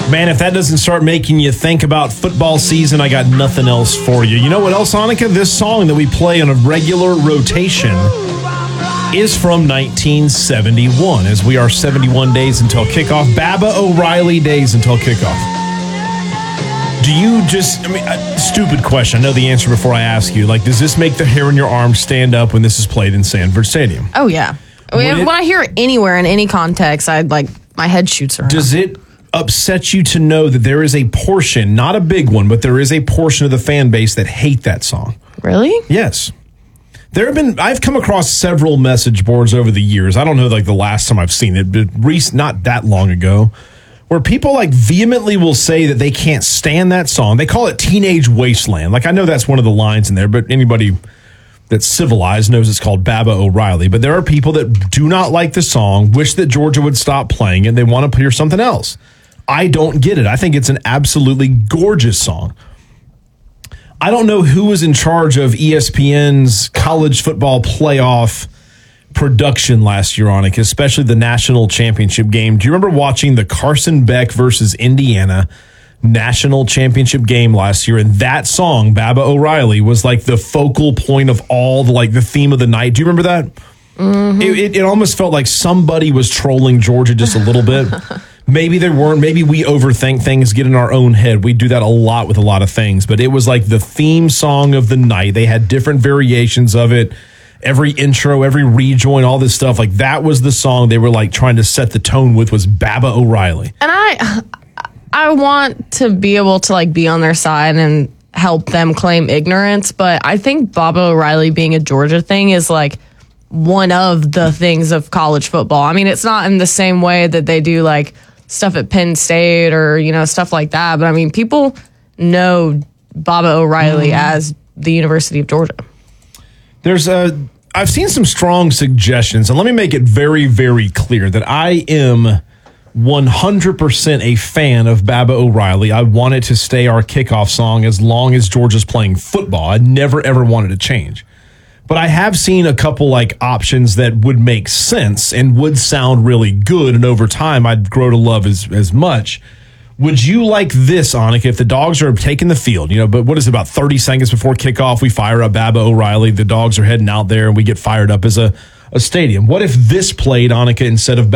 Man, if that doesn't start making you think about football season, I got nothing else for you. You know what else, Annika? This song that we play on a regular rotation is from 1971, as we are 71 days until kickoff. Baba O'Riley days until kickoff. Do you stupid question. I know the answer before I ask you. Like, does this make the hair on your arm stand up when this is played in Sanford Stadium? Oh, yeah. When I hear it anywhere in any context, my head shoots around. Does it upset you to know that there is a portion, not a big one, but there is a portion of the fan base that hate that song? Really? Yes. I've come across several message boards over the years. I don't know the last time I've seen it, but not that long ago, where people vehemently will say that they can't stand that song. They call it Teenage Wasteland. I know that's one of the lines in there, but anybody that's civilized knows it's called Baba O'Riley. But there are people that do not like the song, wish that Georgia would stop playing it, and they want to hear something else. I don't get it. I think it's an absolutely gorgeous song. I don't know who was in charge of ESPN's college football playoff production last year, Annika, especially the national championship game. Do you remember watching the Carson Beck versus Indiana national championship game last year? And that song, Baba O'Riley, was the focal point of all the theme of the night. Do you remember that? Mm-hmm. It almost felt like somebody was trolling Georgia just a little bit. Maybe they weren't. Maybe we overthink things, get in our own head. We do that a lot with a lot of things. But it was the theme song of the night. They had different variations of it. Every intro, every rejoin, all this stuff. That was the song they were trying to set the tone with, was Baba O'Riley. And I want to be able to be on their side and help them claim ignorance. But I think Baba O'Riley being a Georgia thing is one of the things of college football. I mean, it's not in the same way that they do stuff at Penn State or, stuff like that. But I mean, people know Baba O'Riley as the University of Georgia. I've seen some strong suggestions, and let me make it very, very clear that I am 100% a fan of Baba O'Riley. I want it to stay our kickoff song as long as Georgia's playing football. I never, ever wanted to change. But I have seen a couple options that would make sense and would sound really good, and over time I'd grow to love as much. Would you like this, Annika, if the Dogs are taking the field, but what is it, about 30 seconds before kickoff, we fire up Baba O'Riley, the Dogs are heading out there, and we get fired up as a stadium. What if this played, Annika, instead of